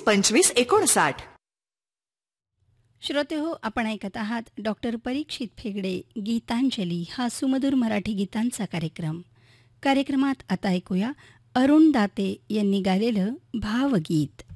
242559. श्रोते हो, आपण ऐकत आहात डॉक्टर परीक्षित फेगडे गीतांजली हा सुमधुर मराठी गीतांचा कार्यक्रम. कार्यक्रमात आता ऐकूया अरुण दाते यांनी गायलेलं भावगीत.